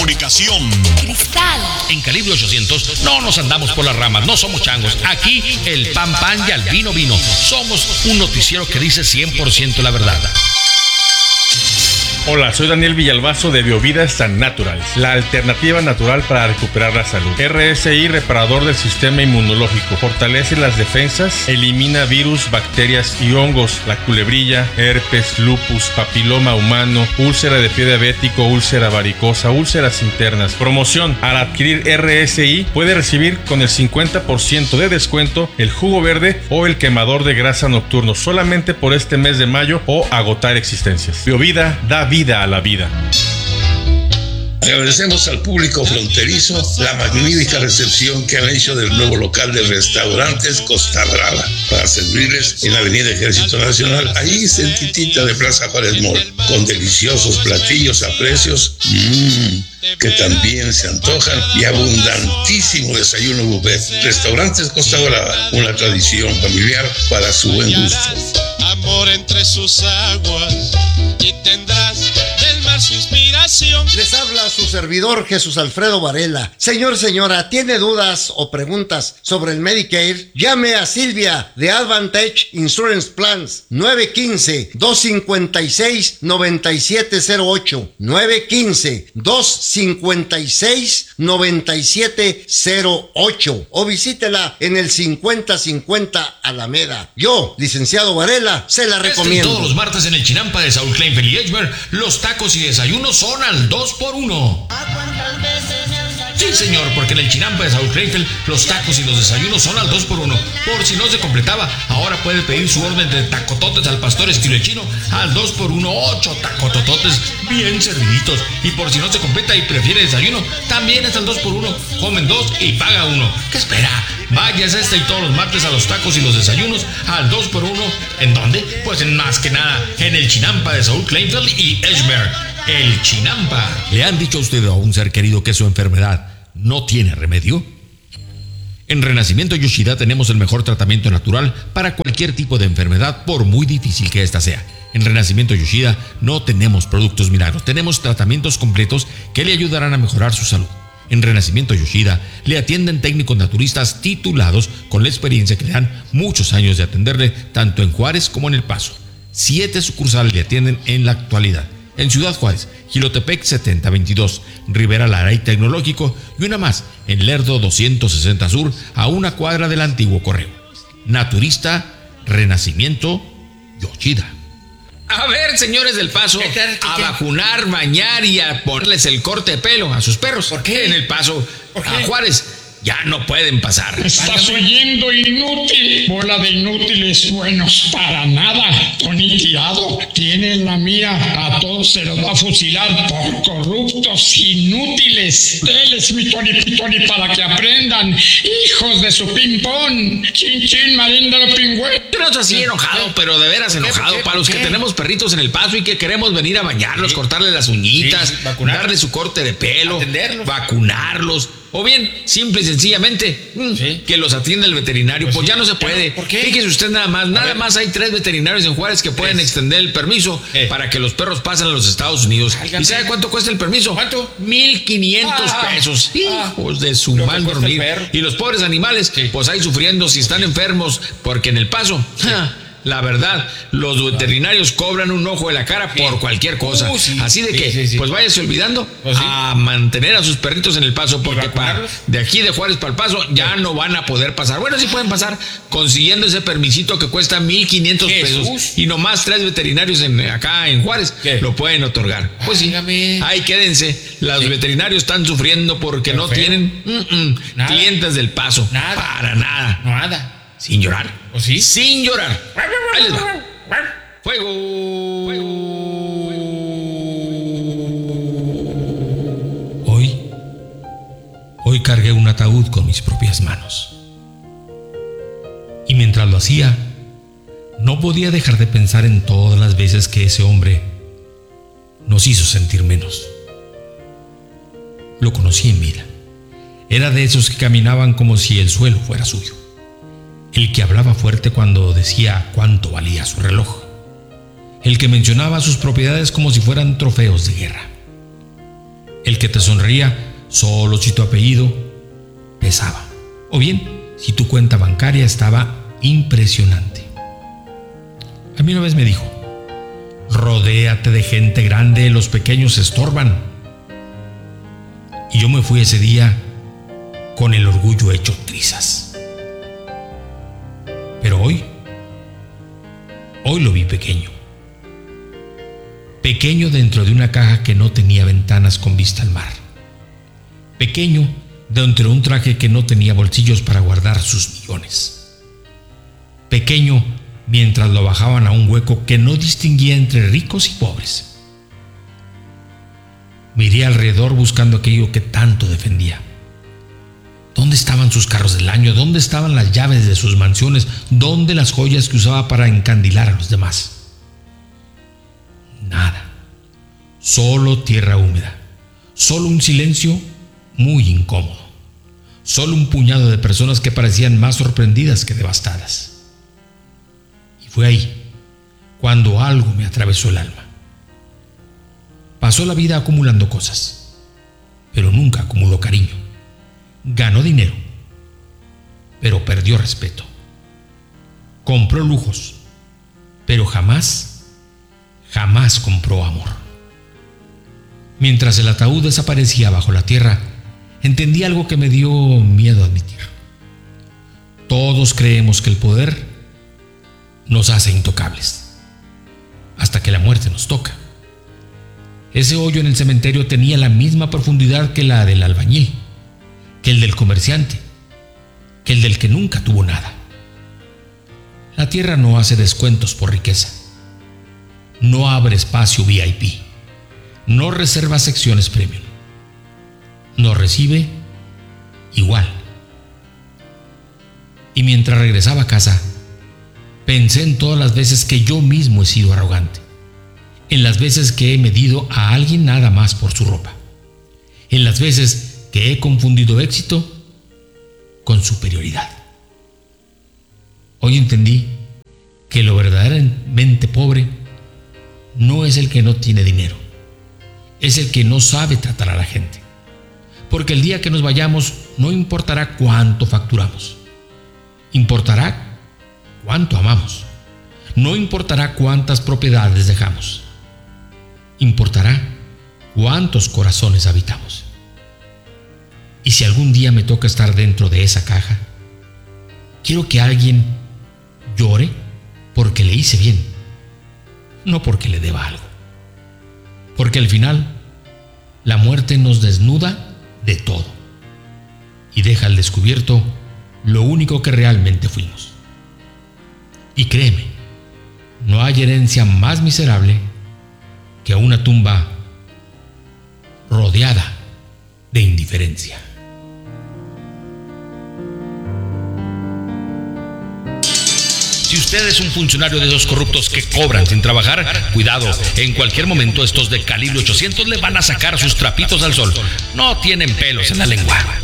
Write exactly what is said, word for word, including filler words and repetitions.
comunicación. Cristal. En Calibre ochocientos no nos andamos por las ramas, no somos changos. Aquí el pan pan y al vino vino. Somos un noticiero que dice cien por ciento la verdad. Hola, soy Daniel Villalbazo de Biovida San Natural, la alternativa natural para recuperar la salud. R S I, reparador del sistema inmunológico, fortalece las defensas, elimina virus, bacterias y hongos, la culebrilla, herpes, lupus, papiloma humano, úlcera de pie diabético, úlcera varicosa, úlceras internas. Promoción: al adquirir R S I puede recibir con el cincuenta por ciento de descuento el jugo verde o el quemador de grasa nocturno solamente por este mes de mayo o agotar existencias. Biovida da vida a la vida. Agradecemos al público fronterizo la magnífica recepción que han hecho del nuevo local de restaurantes Costa Brava para servirles en la Avenida Ejército Nacional, ahí cerquitita de Plaza Juárez Mall, con deliciosos platillos a precios mmm, que también se antojan y abundantísimo desayuno buffet. Restaurantes Costa Brava, una tradición familiar para su buen gusto. Amor entre sus aguas y tendrás del mar su inspiración. Les habla su servidor Jesús Alfredo Varela. Señor, señora, ¿tiene dudas o preguntas sobre el Medicare? Llame a Silvia de Advantage Insurance Plans nueve uno cinco, dos cinco seis, nueve siete cero ocho nueve uno cinco, dos cinco seis, nueve siete cero ocho o visítela en el cincuenta cincuenta Alameda. Yo, licenciado Varela, se la recomiendo. Este, todos los martes en el Chinampa de Saúl Kleinfeld y Edgemer, los tacos y desayunos son al dos por uno. Sí, señor, porque en el Chinampa de Saúl Kleinfeld los tacos y los desayunos son al dos por uno. Por si no se completaba, ahora puede pedir su orden de tacototes al pastor estilo chino al dos por uno, ocho tacotototes bien serviditos. Y por si no se completa y prefiere desayuno, también es al dos por uno. Comen dos y paga uno. ¿Qué espera? Váyase este y todos los martes a los tacos y los desayunos al dos por uno. ¿En dónde? Pues en más que nada, en el Chinampa de Saúl Kleinfeld y Edgemer. El Chinampa. ¿Le han dicho a usted o a un ser querido que su enfermedad no tiene remedio? En Renacimiento Yoshida tenemos el mejor tratamiento natural para cualquier tipo de enfermedad, por muy difícil que ésta sea. En Renacimiento Yoshida no tenemos productos milagros, tenemos tratamientos completos que le ayudarán a mejorar su salud. En Renacimiento Yoshida le atienden técnicos naturistas titulados con la experiencia que le dan muchos años de atenderle tanto en Juárez como en El Paso. Siete sucursales le atienden en la actualidad. En Ciudad Juárez, Jilotepec setenta veintidós, Rivera Lara y Tecnológico, y una más en Lerdo doscientos sesenta Sur, a una cuadra del antiguo correo. Naturista Renacimiento Yoshida. A ver, señores del Paso, ¿Qué, qué, qué, a vacunar, bañar y a ponerles el corte de pelo a sus perros. ¿Por qué? En El Paso, a Juárez, ya no pueden pasar. Estás oyendo, inútil. Bola de inútiles buenos para nada. Tony Tirado tiene en la mira. A todos se los va a fusilar por corruptos inútiles. Deles mi Tony Tony para que aprendan. Hijos de su ping-pong. Chin chin, maríndalo pingüe. Yo no estoy así enojado, pero de veras enojado. Para los que tenemos perritos en El Paso y que queremos venir a bañarlos, sí, cortarle las uñitas, sí, darle su corte de pelo, atenderlos, vacunarlos. O bien, simple y sencillamente, sí, que los atienda el veterinario. Pues, pues ya no se puede. ¿Por qué? Fíjese usted nada más, nada más hay tres veterinarios en Juárez que pueden ¿Es? extender el permiso eh. para que los perros pasen a los Estados Unidos. Válgame. ¿Y sabe cuánto cuesta el permiso? ¿Cuánto? Mil quinientos ah, pesos. Ah, Hijos de su mal dormir. Y los pobres animales, sí, pues ahí sufriendo si están enfermos, porque en El Paso... Sí. Ja, la verdad, los veterinarios cobran un ojo de la cara por cualquier cosa. Uh, sí, Así de que, sí, sí, sí. pues váyase olvidando pues sí. a mantener a sus perritos en El Paso, porque para, de aquí de Juárez para El Paso ya no van a poder pasar. Bueno, sí pueden pasar consiguiendo ese permisito que cuesta mil quinientos pesos. Y nomás tres veterinarios en, acá en Juárez ¿Qué? lo pueden otorgar. Pues sí, Dígame. ahí quédense. Los sí. veterinarios están sufriendo porque Pero no feo. tienen mm, mm, clientes del Paso. Nada. Para nada. Nada. Sin llorar. ¿O sí? Sin llorar. Ahí les va. Fuego. Fuego. Hoy, hoy cargué un ataúd con mis propias manos. Y mientras lo hacía, no podía dejar de pensar en todas las veces que ese hombre nos hizo sentir menos. Lo conocí en vida. Era de esos que caminaban como si el suelo fuera suyo. El que hablaba fuerte cuando decía cuánto valía su reloj. El que mencionaba sus propiedades como si fueran trofeos de guerra. El que te sonreía solo si tu apellido pesaba. O bien, si tu cuenta bancaria estaba impresionante. A mí una vez me dijo: rodéate de gente grande, los pequeños estorban. Y yo me fui ese día con el orgullo hecho trizas. Pero hoy, hoy lo vi pequeño. Pequeño dentro de una caja que no tenía ventanas con vista al mar. Pequeño dentro de un traje que no tenía bolsillos para guardar sus millones. Pequeño mientras lo bajaban a un hueco que no distinguía entre ricos y pobres. Miré alrededor buscando aquello que tanto defendía. ¿Dónde estaban sus carros del año? ¿Dónde estaban las llaves de sus mansiones? ¿Dónde las joyas que usaba para encandilar a los demás? Nada. Solo tierra húmeda. Solo un silencio muy incómodo. Solo un puñado de personas que parecían más sorprendidas que devastadas. Y fue ahí cuando algo me atravesó el alma. Pasó la vida acumulando cosas, pero nunca acumuló cariño. Ganó dinero, pero perdió respeto. Compró lujos, pero jamás, jamás compró amor. Mientras el ataúd desaparecía bajo la tierra, entendí algo que me dio miedo admitir. Todos creemos que el poder nos hace intocables, hasta que la muerte nos toca. Ese hoyo en el cementerio tenía la misma profundidad que la del albañil, que el del comerciante, que el del que nunca tuvo nada. La tierra no hace descuentos por riqueza, no abre espacio V I P, no reserva secciones premium, no recibe igual. Y mientras regresaba a casa, pensé en todas las veces que yo mismo he sido arrogante, en las veces que he medido a alguien nada más por su ropa, en las veces que he confundido éxito con superioridad. Hoy entendí que lo verdaderamente pobre no es el que no tiene dinero, es el que no sabe tratar a la gente. Porque el día que nos vayamos no importará cuánto facturamos, importará cuánto amamos, no importará cuántas propiedades dejamos, importará cuántos corazones habitamos. Y si algún día me toca estar dentro de esa caja, quiero que alguien llore porque le hice bien, no porque le deba algo. Porque al final, la muerte nos desnuda de todo y deja al descubierto lo único que realmente fuimos. Y créeme, no hay herencia más miserable que una tumba rodeada de indiferencia. Si usted es un funcionario de esos corruptos que cobran sin trabajar, cuidado, en cualquier momento estos de calibre ochocientos le van a sacar sus trapitos al sol. No tienen pelos en la lengua.